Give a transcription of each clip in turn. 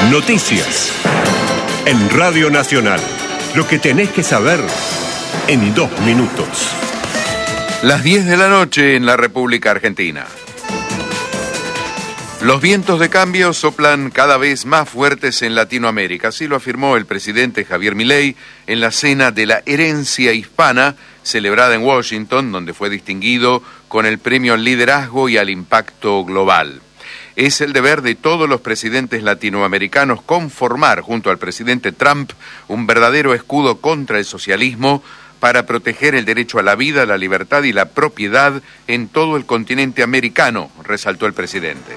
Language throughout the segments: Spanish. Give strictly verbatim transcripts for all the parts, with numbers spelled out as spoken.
Noticias. En Radio Nacional. Lo que tenés que saber en dos minutos. Las diez de la noche en la República Argentina. Los vientos de cambio soplan cada vez más fuertes en Latinoamérica. Así lo afirmó el presidente Javier Milei en la cena de la herencia hispana celebrada en Washington, donde fue distinguido con el premio al liderazgo y al impacto global. Es el deber de todos los presidentes latinoamericanos conformar, junto al presidente Trump, un verdadero escudo contra el socialismo para proteger el derecho a la vida, la libertad y la propiedad en todo el continente americano, resaltó el presidente.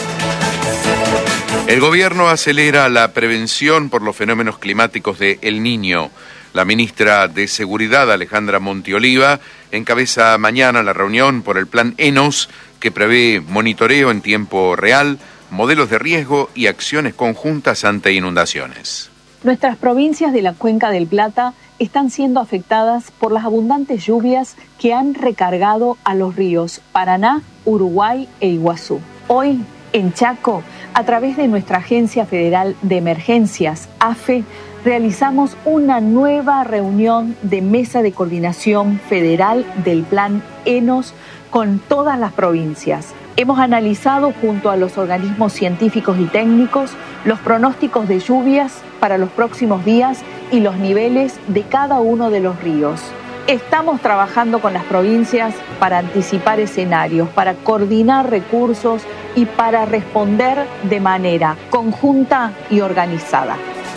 El gobierno acelera la prevención por los fenómenos climáticos de El Niño. La ministra de Seguridad, Alejandra Montioliva, encabeza mañana la reunión por el plan ENOS, que prevé monitoreo en tiempo real, modelos de riesgo y acciones conjuntas ante inundaciones. Nuestras provincias de la Cuenca del Plata están siendo afectadas por las abundantes lluvias que han recargado a los ríos Paraná, Uruguay e Iguazú. Hoy, en Chaco, a través de nuestra Agencia Federal de Emergencias, AFE, realizamos una nueva reunión de Mesa de Coordinación Federal del Plan ENOS con todas las provincias. Hemos analizado junto a los organismos científicos y técnicos los pronósticos de lluvias para los próximos días y los niveles de cada uno de los ríos. Estamos trabajando con las provincias para anticipar escenarios, para coordinar recursos y para responder de manera conjunta y organizada.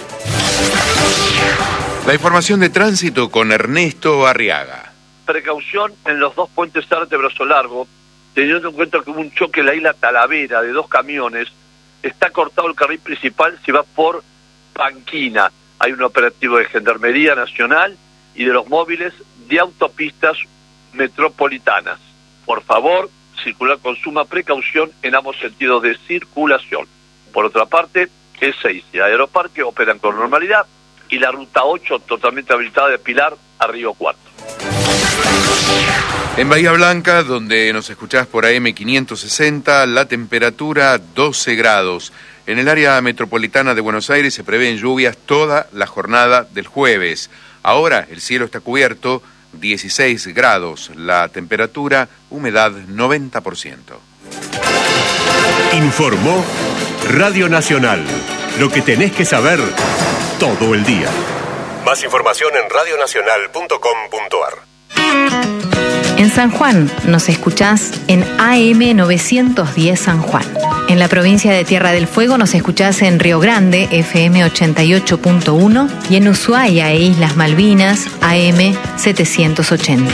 La información de tránsito con Ernesto Arriaga. Precaución en los dos puentes Arte Brazo Largo, teniendo en cuenta que hubo un choque en la isla Talavera de dos camiones. Está cortado el carril principal si va por Panquina. Hay un operativo de Gendarmería Nacional y de los móviles de autopistas metropolitanas. Por favor, circular con suma precaución en ambos sentidos de circulación. Por otra parte, E seis y Aeroparque operan con normalidad y la ruta ocho totalmente habilitada de Pilar a Río Cuarto. En Bahía Blanca, donde nos escuchás por A M quinientos sesenta, la temperatura doce grados. En el área metropolitana de Buenos Aires se prevén lluvias toda la jornada del jueves. Ahora el cielo está cubierto, dieciséis grados. La temperatura, humedad noventa por ciento. Informó Radio Nacional. Lo que tenés que saber todo el día. Más información en radio nacional punto com punto a r. En San Juan nos escuchás en A M novecientos diez San Juan. En la provincia de Tierra del Fuego nos escuchás en Río Grande, F M ochenta y ocho punto uno, y en Ushuaia e Islas Malvinas, A M setecientos ochenta.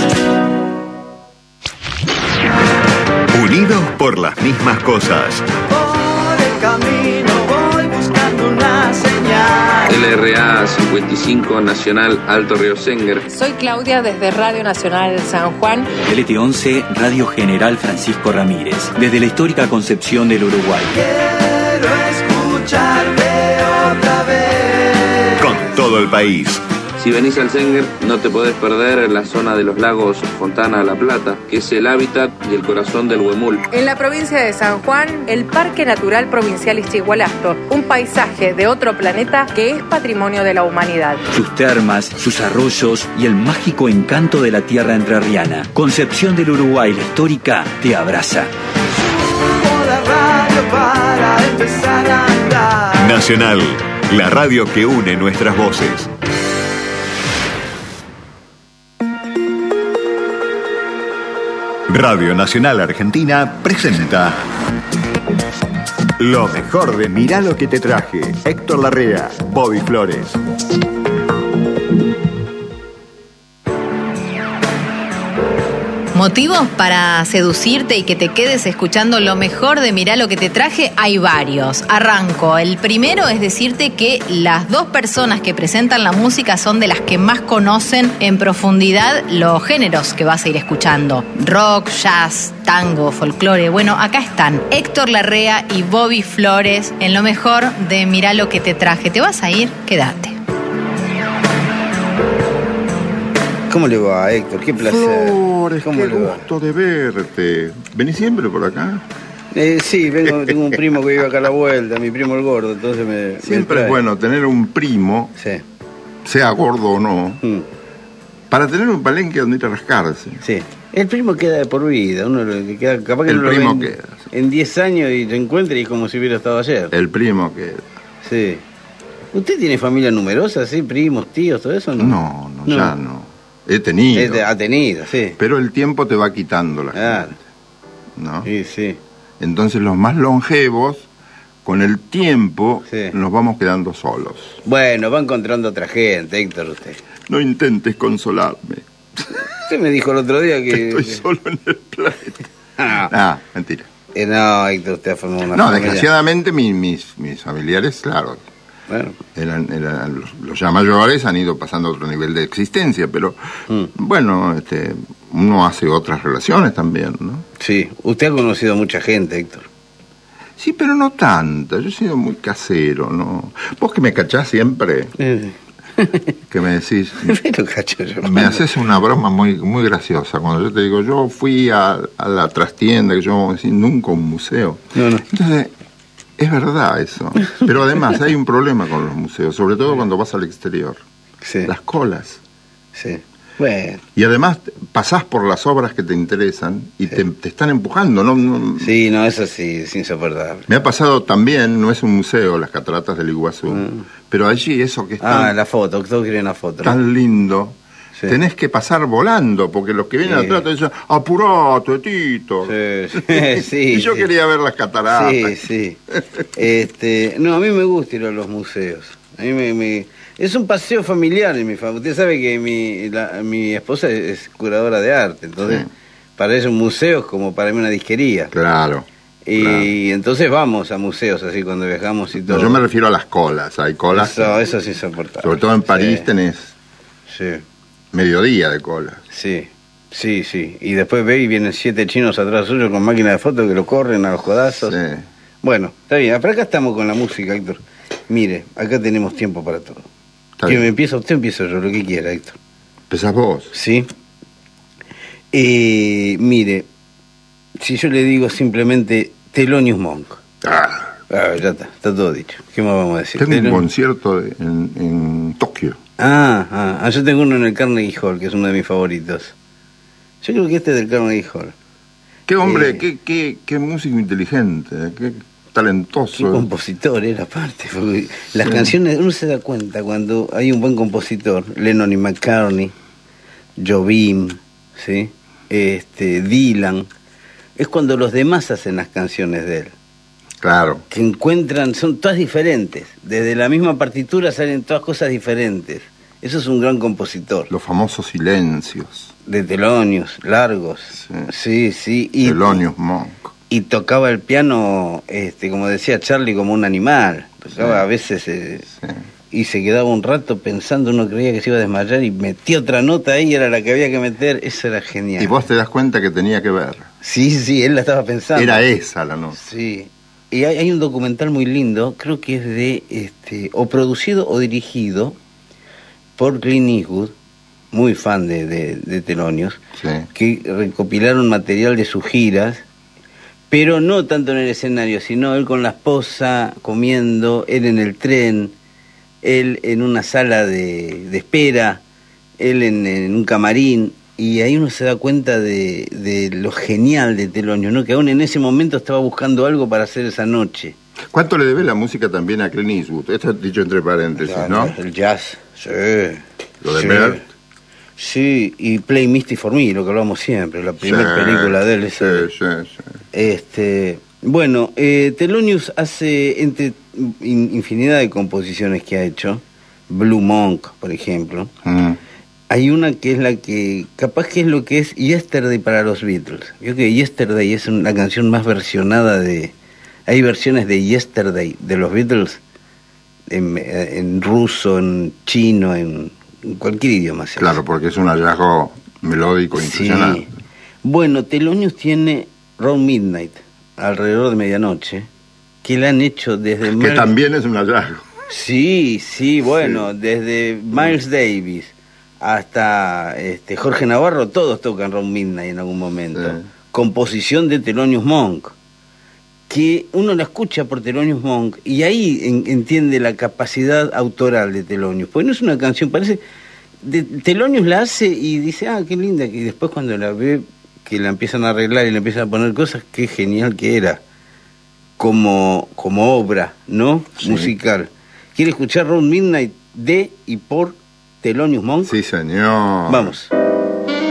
Unidos por las mismas cosas. Por el camino voy buscando una señal. L R A cincuenta y cinco Nacional Alto Río Sénger. Soy Claudia desde Radio Nacional San Juan. L T once Radio General Francisco Ramírez, desde la histórica Concepción del Uruguay. Quiero escucharte otra vez. Con todo el país. Si venís al Sénger, no te podés perder la zona de los lagos Fontana La Plata, que es el hábitat y el corazón del Huemul. En la provincia de San Juan, el Parque Natural Provincial Ischigualasto, un paisaje de otro planeta que es patrimonio de la humanidad. Sus termas, sus arroyos y el mágico encanto de la tierra entrerriana. Concepción del Uruguay, la histórica, te abraza. Subo la radio para empezar a andar. Nacional, la radio que une nuestras voces. Radio Nacional Argentina presenta lo mejor de Mirá lo que te traje. Héctor Larrea, Bobby Flores. Motivos para seducirte y que te quedes escuchando lo mejor de Mirá lo que te traje, hay varios. Arranco. El primero es decirte que las dos personas que presentan la música son de las que más conocen en profundidad los géneros que vas a ir escuchando. Rock, jazz, tango, folclore. Bueno, acá están Héctor Larrea y Bobby Flores en lo mejor de Mirá lo que te traje. ¿Te vas a ir? Quédate. ¿Cómo le va, Héctor? Qué placer. Flores, ¿Cómo qué le va? gusto de verte. ¿Venís siempre por acá? Eh, sí, vengo, tengo un primo que vive acá a la vuelta, mi primo el gordo, entonces me... Siempre me es bueno tener un primo, sí. sea gordo o no, mm. para tener un palenque donde ir a rascarse. Sí. El primo queda de por vida, uno le queda, capaz que el no primo lo ven queda, sí. en diez años y se encuentra y es como si hubiera estado ayer. El primo queda. Sí. ¿Usted tiene familia numerosa, sí? Primos, tíos, todo eso? No, no, no, no. ya no. He tenido. He, ha tenido, sí. Pero el tiempo te va quitando la claro. gente, ¿no? Sí, sí. Entonces los más longevos, con el tiempo, sí. nos vamos quedando solos. Bueno, va encontrando otra gente, Héctor, usted. No intentes consolarme. Usted me dijo el otro día que... Estoy solo en el planeta. Ah, ah mentira. Eh, no, Héctor, usted ha formado una No, familia. desgraciadamente mi, mis, mis familiares, claro, bueno. eran, eran los, los ya mayores, han ido pasando a otro nivel de existencia, pero mm. bueno, este, uno hace otras relaciones también, ¿no? Sí, usted ha conocido a mucha gente, Héctor. Sí, pero no tanta, yo he sido muy casero, ¿no? Vos que me cachás siempre... Eh. Que me decís, me haces una broma muy muy graciosa cuando yo te digo, yo fui a, a la trastienda, que yo decir, nunca un museo. No, no. Entonces, es verdad eso. Pero además hay un problema con los museos, sobre todo cuando vas al exterior. Sí. Las colas. Sí. Bueno. Y además pasás por las obras que te interesan y sí. te, te están empujando, ¿no? no sí, no, eso sí, es insoportable. Me ha pasado también, no es un museo, las cataratas del Iguazú, mm. pero allí eso que está... Ah, la foto, todos quieren la foto. Tan ¿no? lindo. Sí. Tenés que pasar volando, porque los que vienen sí. atrás te dicen, apurate, Tito. Sí, sí, sí y yo sí. quería ver las cataratas. Sí, sí. este, no, a mí me gusta ir a los museos. A mí me... me... Es un paseo familiar en mi familia. Usted sabe que mi, la, mi esposa es curadora de arte, entonces sí. para ella un museo es como para mí una disquería. Claro. Y claro. entonces vamos a museos así cuando viajamos y todo. No, yo me refiero a las colas, hay colas. Eso, eso es insoportable. Sobre todo en París sí. tenés sí. mediodía de colas. Sí, sí, sí. Y después ve y vienen siete chinos atrás suyo con máquina de fotos que lo corren a los codazos. Sí. Bueno, está bien. Pero acá estamos con la música, Héctor. Mire, acá tenemos tiempo para todo. Que me empieza usted, empiezo yo, lo que quiera, Héctor. ¿Empezás vos? Sí. Eh, mire, si yo le digo simplemente Thelonious Monk. Ah. ah. Ya está, está todo dicho. ¿Qué más vamos a decir? Tengo Thelonious... un concierto en, en Tokio. Ah, ah, ah, yo tengo uno en el Carnegie Hall, que es uno de mis favoritos. Yo creo que este es del Carnegie Hall. Qué hombre, eh... qué, qué, qué músico inteligente, qué... talentoso. Qué compositor era, aparte. Porque las sí. canciones, uno se da cuenta cuando hay un buen compositor, Lennon y McCartney, Jobim, ¿sí? este, Dylan, es cuando los demás hacen las canciones de él. Claro. Que encuentran, son todas diferentes. Desde la misma partitura salen todas cosas diferentes. Eso es un gran compositor. Los famosos silencios. De Thelonious, largos. Sí, sí. sí. Y, Thelonious Monk. Y tocaba el piano, este, como decía Charlie, como un animal. Tocaba sí. a veces eh, sí. y se quedaba un rato pensando, uno creía que se iba a desmayar y metía otra nota ahí, era la que había que meter, eso era genial. Y vos te das cuenta que tenía que ver. Sí, sí, él la estaba pensando. Era esa la nota. Sí. Y hay, hay un documental muy lindo, creo que es de, este, o producido o dirigido por Clint Eastwood, muy fan de, de, de Thelonious, sí. que recopilaron material de sus giras, pero no tanto en el escenario, sino él con la esposa comiendo, él en el tren, él en una sala de, de espera, él en, en un camarín, y ahí uno se da cuenta de, de lo genial de Thelonious, ¿no? Que aún en ese momento estaba buscando algo para hacer esa noche. ¿Cuánto le debe la música también a Clint Eastwood? Esto es dicho entre paréntesis, ya, ¿no? El jazz, sí. Lo de sí. Bert. Sí, y Play Misty for Me, lo que hablamos siempre, la primera sí, película de él. Esa, sí, sí, sí. Este, bueno, eh, Thelonious hace entre in, infinidad de composiciones que ha hecho. Blue Monk, por ejemplo. Mm. Hay una que es la que, capaz que es lo que es Yesterday para los Beatles. Yo creo que Yesterday es una canción más versionada de... Hay versiones de Yesterday de los Beatles en, en ruso, en chino, en... en cualquier idioma. Claro, porque es un hallazgo melódico impresionante. Sí. Bueno, Thelonious tiene Round Midnight, alrededor de medianoche, que la han hecho desde... Que Miles... también es un hallazgo. Sí, sí, bueno, sí. Desde Miles Davis hasta este, Jorge Navarro, todos tocan Round Midnight en algún momento. Sí. Composición de Thelonious Monk. que uno la escucha por Thelonious Monk y ahí en, entiende la capacidad autoral de Thelonious, porque no es una canción, parece... De, Thelonious la hace y dice, ah, qué linda, y después cuando la ve, que la empiezan a arreglar y le empiezan a poner cosas, qué genial que era, como, como obra, ¿no? Sí. Musical. ¿Quiere escuchar Round Midnight de y por Thelonious Monk? Sí, señor. Vamos.